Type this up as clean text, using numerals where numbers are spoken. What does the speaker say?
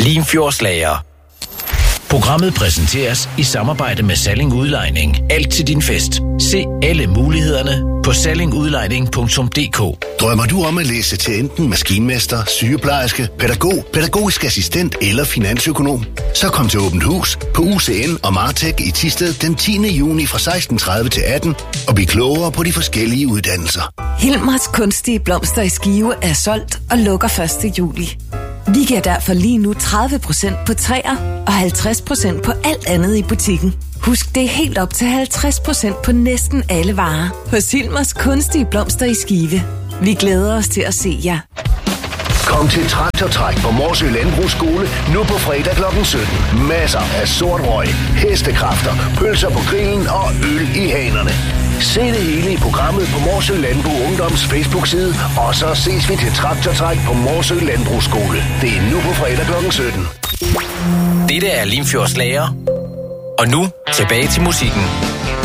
Limfjordslager. Programmet præsenteres i samarbejde med Salling Udlejning. Alt til din fest. Se alle mulighederne på sallingudlejning.dk. Drømmer du om at læse til enten maskinmester, sygeplejerske, pædagog, pædagogisk assistent eller finansøkonom? Så kom til Åbent Hus på UCN og Martech i Thisted den 10. juni fra 16:30 til 18 og bliv klogere på de forskellige uddannelser. Hilmers kunstige blomster i Skive er solgt og lukker 1. juli. Vi giver derfor lige nu 30% på træer og 50% på alt andet i butikken. Husk, det er helt op til 50% på næsten alle varer hos Hilmers kunstige blomster i Skive. Vi glæder os til at se jer. Kom til Traktortræk på Morsø Landbrugsskole nu på fredag kl. 17. Masser af sort røg, hestekræfter, pølser på grillen og øl i hanerne. Se det hele i programmet på Morsø Landbrug Ungdoms Facebook-side, og så ses vi til Traktortræk på Morsø Landbrugsskole. Det er nu på fredag kl. 17. Dette er Limfjordslager. Og nu tilbage til musikken.